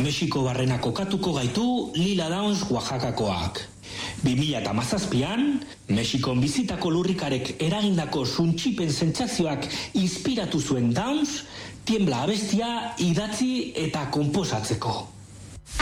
Mexiko barrena kokatuko gaitu Lila Downs Oaxacakoak. 2017an, Mexikon bizitako lurrikarek eragindako suntsipen sentsazioak inspiratu zuen Downs, Tiembla abestia idatzi eta konposatzeko.